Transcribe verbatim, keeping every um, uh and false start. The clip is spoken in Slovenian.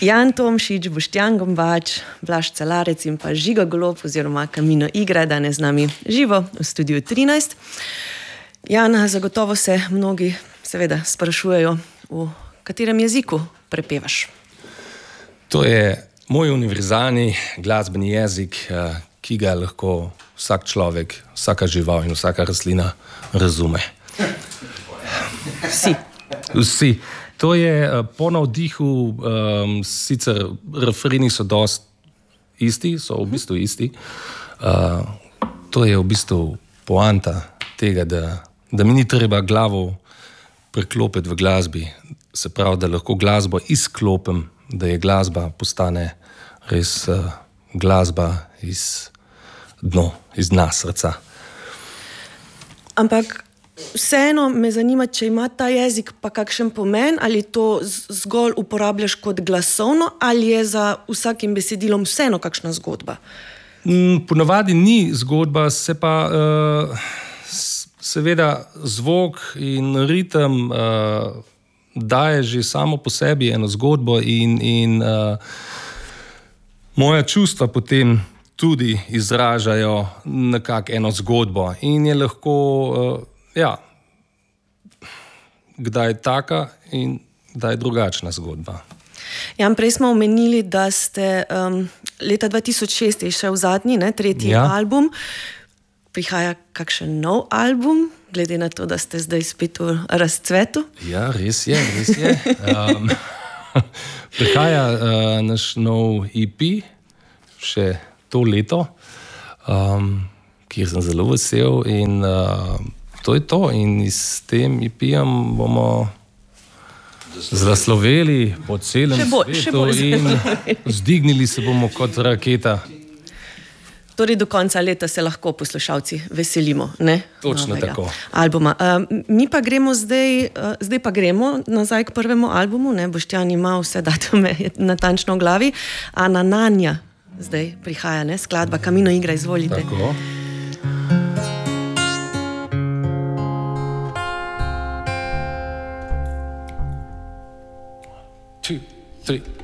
Jan Tomšič, Boštjan Gombač, Blaž Celarec in pa Žiga Golob oziroma Kamino Igra danes z nami živo v studiu trinajst. Jan, zagotovo se mnogi seveda sprašujejo, v katerem jeziku prepevaš. To je moj univerzalni glasbeni jezik, ki ga lahko vsak človek, vsaka žival in vsaka rastlina razume. Vsi. Vsi. To je po navdihu, um, sicer refreni so dost isti, so v bistvu isti. Uh, to je v bistvu poanta tega, da, da mi ni treba glavo preklopiti v glasbi. Se pravi, da lahko glasbo izklopim, da je glasba postane res uh, glasba iz dno, iz dna srca. Ampak vseeno me zanima, če ima ta jezik pa kakšen pomen, ali to zgolj uporabljaš kot glasovno, ali je za vsakim besedilom vseeno kakšna zgodba? Ponavadi ni zgodba, se pa uh, seveda zvok in ritem uh, daje že samo po sebi eno zgodbo in, in uh, moja čustva potem tudi izražajo nekako eno zgodbo in je lahko uh, ja, kdaj je taka in kdaj je drugačna zgodba. Jan, prej smo omenili, da ste um, leta dva tisoč šest je šel zadnji, ne, tretji ja. album. Prihaja kakšen nov album, glede na to, da ste zdaj spet v razcvetu? Ja, res je, res je. Um, prihaja uh, naš nov E P, še to leto, um, kjer sem zelo vesel in uh, to je to. In s tem E P-jem bomo zasloveli po celem še bo, svetu še in vzdignili se bomo kot raketa. Torej do konca leta se lahko poslušalci veselimo, ne? Točno Novega tako. Albuma. Uh, mi pa gremo zdaj, uh, zdaj pa gremo nazaj k prvemu albumu, ne? Boštjan ima vse datume natančno v glavi. Ana Nanja zdaj prihaja, ne? Skladba Kamino Igra, izvolite. Tako. Two, three.